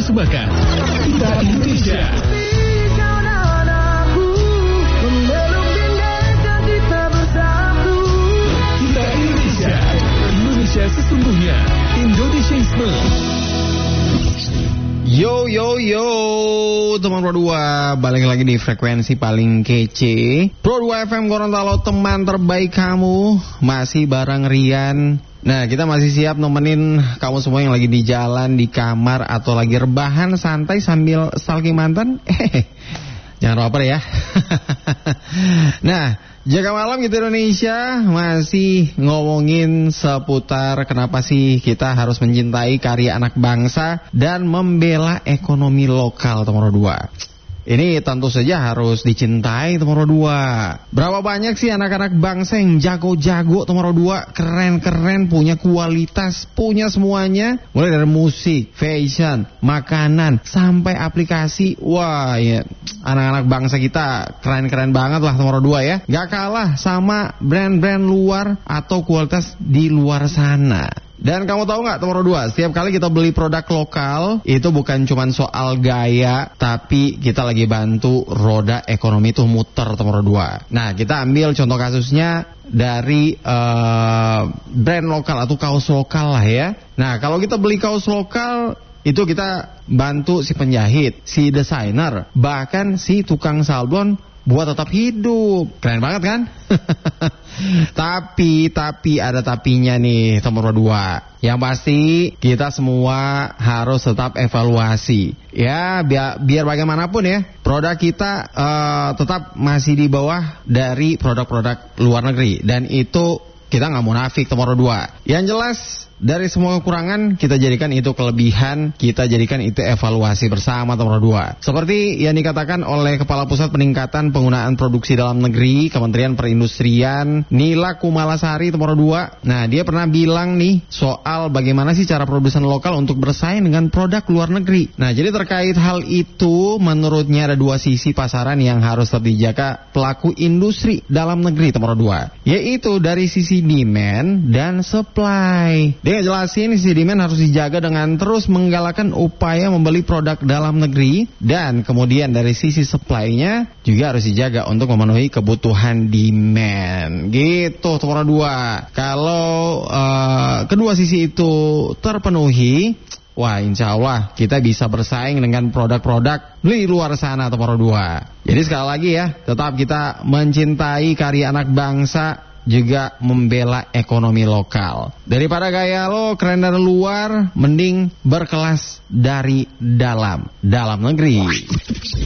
persembahkan Kita Indonesia. Kita Indonesia, Indonesia sesungguhnya, Indonesiaisme. Yo yo yo, teman Pro 2, balik lagi di frekuensi paling kece Pro 2 FM Gorontalo, teman terbaik kamu. Masih bareng Rian. Nah, kita masih siap nemenin kamu semua yang lagi di jalan, di kamar, atau lagi rebahan santai sambil stalking mantan. Jangan baper ya. Nah, jaga malam gitu Indonesia masih ngomongin seputar kenapa sih kita harus mencintai karya anak bangsa dan membela ekonomi lokal, teman 2. Ini tentu saja harus dicintai, teman 2. Berapa banyak sih anak-anak bangsa yang jago-jago, teman 2, keren-keren, punya kualitas, punya semuanya, mulai dari musik, fashion, makanan, sampai aplikasi. Wah, ya, anak-anak bangsa kita keren-keren banget lah, teman 2 ya. Gak kalah sama brand-brand luar atau kualitas di luar sana. Dan kamu tahu nggak, teman 2, setiap kali kita beli produk lokal itu bukan cuma soal gaya, tapi kita lagi bantu roda ekonomi itu muter, teman 2. Nah, kita ambil contoh kasusnya dari brand lokal atau kaos lokal lah ya. Nah, kalau kita beli kaos lokal itu kita bantu si penjahit, si desainer, bahkan si tukang sablon buat tetap hidup. Keren banget kan? Tapi ada tapinya nih, teman 2. Yang pasti kita semua harus tetap evaluasi. Ya, biar bagaimanapun ya, produk kita tetap masih di bawah dari produk-produk luar negeri. Dan itu kita nggak munafik, teman 2. Yang jelas, dari semua kekurangan kita jadikan itu kelebihan, kita jadikan itu evaluasi bersama, teman 2. Seperti yang dikatakan oleh Kepala Pusat Peningkatan Penggunaan Produksi Dalam Negeri Kementerian Perindustrian Nila Kumalasari, teman 2. Nah, dia pernah bilang nih soal bagaimana sih cara produsen lokal untuk bersaing dengan produk luar negeri. Nah, jadi terkait hal itu, menurutnya ada dua sisi pasaran yang harus tetap dijaga pelaku industri dalam negeri, teman 2, yaitu dari sisi demand dan supply. Dia ngejelasin sisi demand harus dijaga dengan terus menggalakkan upaya membeli produk dalam negeri, dan kemudian dari sisi supply-nya juga harus dijaga untuk memenuhi kebutuhan demand. Gitu, teman 2. Kalau kedua sisi itu terpenuhi, wah, insya Allah kita bisa bersaing dengan produk-produk di luar sana, teman 2. Jadi sekali lagi ya, tetap kita mencintai karya anak bangsa, juga membela ekonomi lokal. Daripada gaya lo keren dari luar, mending berkelas dari dalam negeri.